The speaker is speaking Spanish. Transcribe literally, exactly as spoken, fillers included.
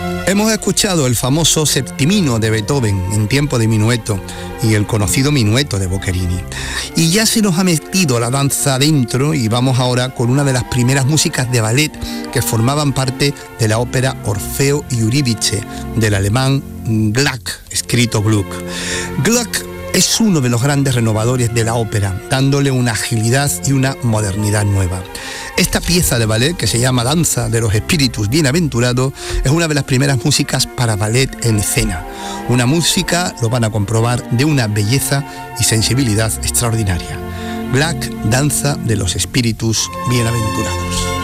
Hemos escuchado el famoso septimino de Beethoven en tiempo de minueto y el conocido minueto de Boccherini. Y ya se nos ha metido la danza dentro y vamos ahora con una de las primeras músicas de ballet que formaban parte de la ópera Orfeo y Eurídice del alemán Gluck, escrito Gluck. Gluck es uno de los grandes renovadores de la ópera, dándole una agilidad y una modernidad nueva. Esta pieza de ballet, que se llama Danza de los Espíritus Bienaventurados, es una de las primeras músicas para ballet en escena. Una música, lo van a comprobar, de una belleza y sensibilidad extraordinaria. Gluck, Danza de los Espíritus Bienaventurados.